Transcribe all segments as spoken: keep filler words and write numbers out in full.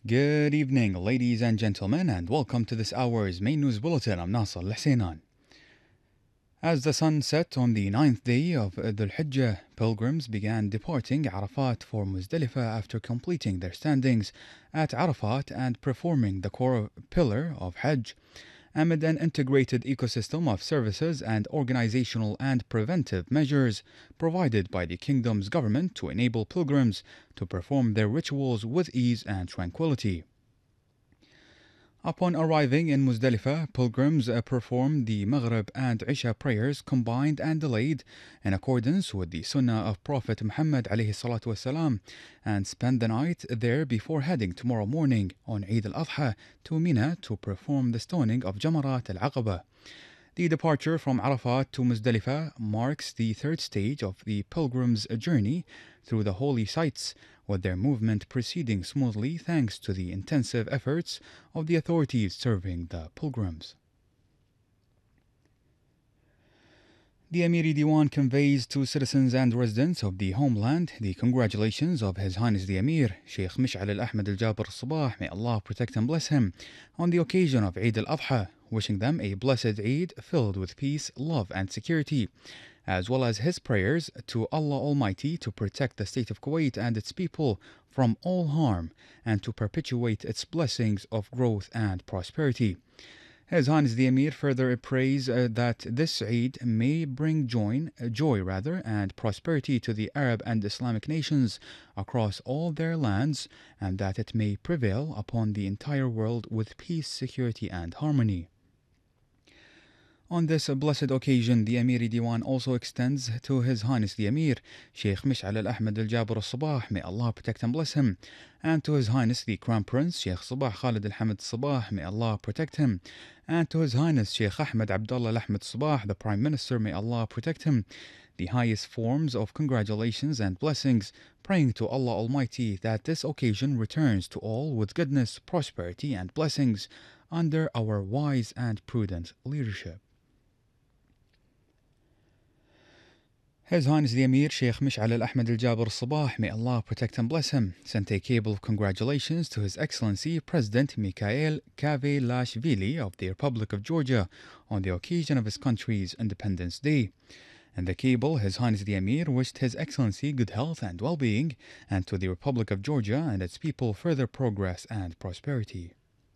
Good evening, ladies and gentlemen, and welcome to this hour's main news bulletin. I'm Nasser Al-Husainan. As the sun set on the ninth day of Dhul Hijjah, pilgrims began departing Arafat for Muzdalifah after completing their standings at Arafat and performing the core pillar of Hajj. Amid an integrated ecosystem of services and organizational and preventive measures provided by the kingdom's government to enable pilgrims to perform their rituals with ease and tranquility. Upon arriving in Muzdalifah, pilgrims uh, performed the Maghrib and Isha prayers combined and delayed in accordance with the Sunnah of Prophet Muhammad alayhi salatu wasalam, and spent the night there before heading tomorrow morning on Eid al-Adha to Mina to perform the stoning of Jamarat al-Aqaba. The departure from Arafat to Muzdalifah marks the third stage of the pilgrims' journey through the holy sites, with their movement proceeding smoothly thanks to the intensive efforts of the authorities serving the pilgrims. The Amiri Diwan conveys to citizens and residents of the homeland the congratulations of His Highness the Amir, Sheikh Mish'al al-Ahmad al-Jabir al-Sabah, may Allah protect and bless him, on the occasion of Eid al-Adha, wishing them a blessed Eid filled with peace, love and security, as well as his prayers to Allah Almighty to protect the state of Kuwait and its people from all harm and to perpetuate its blessings of growth and prosperity. His Highness the Emir further prays uh, that this Eid may bring joy, uh, joy rather, and prosperity to the Arab and Islamic nations across all their lands, and that it may prevail upon the entire world with peace, security, and harmony. On this blessed occasion, the Amiri Diwan also extends to His Highness the Emir, Sheikh Mish'al al-Ahmad al-Jabir al-Sabah, may Allah protect and bless him, and to His Highness the Crown Prince, Sheikh Sabah Khalid al-Hamid Sabah, may Allah protect him, and to His Highness Sheikh Ahmed Abdullah al-Ahmad Sabah, the Prime Minister, may Allah protect him, the highest forms of congratulations and blessings, praying to Allah Almighty that this occasion returns to all with goodness, prosperity, and blessings under our wise and prudent leadership. His Highness the Emir, Sheikh Mish'al al-Ahmad al-Jabir al-Sabah, may Allah protect and bless him, sent a cable of congratulations to His Excellency President Mikhail Kavelashvili of the Republic of Georgia on the occasion of his country's Independence Day. In the cable, His Highness the Emir wished His Excellency good health and well-being, and to the Republic of Georgia and its people further progress and prosperity.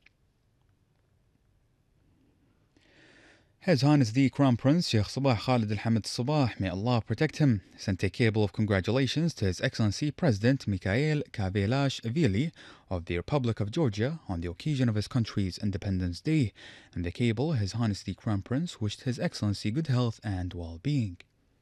His Highness the Crown Prince, Sheikh Sabah Khalid al-Hamid Sabah, may Allah protect him, sent a cable of congratulations to His Excellency President Mikhail Kavelashvili of the Republic of Georgia on the occasion of his country's Independence Day. In the cable, His Highness the Crown Prince wished His Excellency good health and well-being.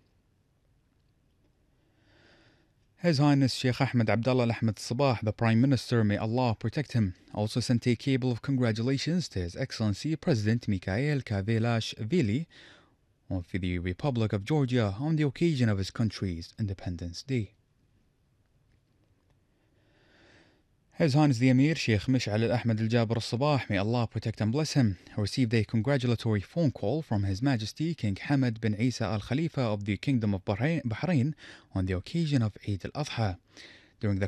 His Highness Sheikh Ahmed Abdullah al-Ahmad Sabah, the Prime Minister, may Allah protect him, also sent a cable of congratulations to His Excellency President Mikhail Kavelashvili of the Republic of Georgia on the occasion of his country's Independence Day. His Highness the Emir, Sheikh Mish'al al-Ahmad al-Jabir al-Sabah, may Allah protect and bless him, received a congratulatory phone call from His Majesty King Hamad bin Isa al-Khalifa of the Kingdom of Bahrain, Bahrain on the occasion of Eid al-Adha. During the